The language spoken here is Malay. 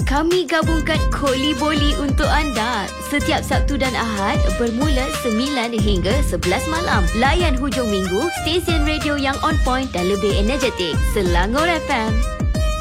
Kami gabungkan Koli Boli untuk anda setiap Sabtu dan Ahad bermula 9 hingga 11 malam. Layan hujung minggu, stesen radio yang on point dan lebih energetik. Selangor FM.